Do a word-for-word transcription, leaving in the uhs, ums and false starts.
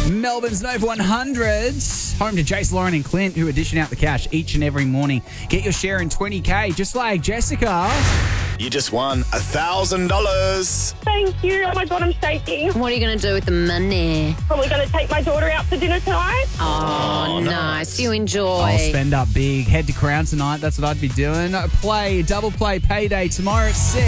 Melbourne's Nova one hundred. Home to Jace, Lauren and Clint, who are dishing out the cash each and every morning. Get your share in twenty K, just like Jessica. You just won one thousand dollars. Thank you. Oh my God, I'm shaking. What are you going to do with the money? Probably going to take my daughter out for dinner tonight. Oh, Oh, nice. nice. You enjoy. I'll spend up big. Head to Crown tonight. That's what I'd be doing. Play, double play payday tomorrow at six.